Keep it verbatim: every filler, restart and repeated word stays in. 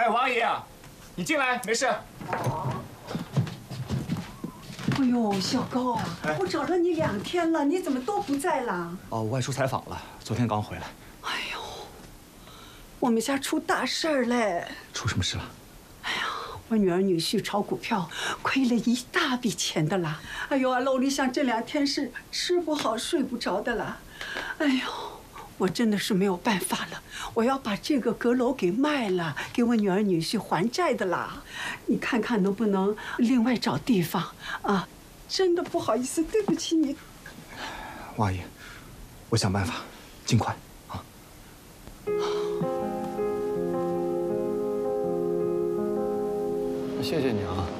王爷，你进来，没事。 哎呦，小高啊，我找了你两天了，你怎么都不在啦？ 哦，我外出采访了，昨天刚回来。 哎呦，我们家出大事儿嘞！ 出什么事了？ 哎呀，我女儿女婿炒股票，亏了一大笔钱的啦。哎呦，啊，楼里想这两天是吃不好睡不着的啦。哎呦，我真的是没有办法了，我要把这个阁楼给卖了，给我女儿女婿还债的啦。你看看能不能另外找地方啊？真的不好意思，对不起你。 王阿姨，我想办法，尽快啊。 谢谢你啊。